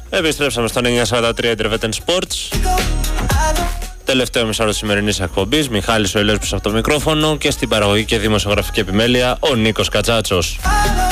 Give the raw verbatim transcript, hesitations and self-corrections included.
Επιστρέψαμε στον εννιακόσια σαράντα τρία Intervetten Sports. Τελευταίο μισάρο της σημερινής εκπομπής. Μιχάλης ο Ηλέος από το μικρόφωνο και στην παραγωγή και δημοσιογραφική επιμέλεια ο Νίκος Κατσάτσος.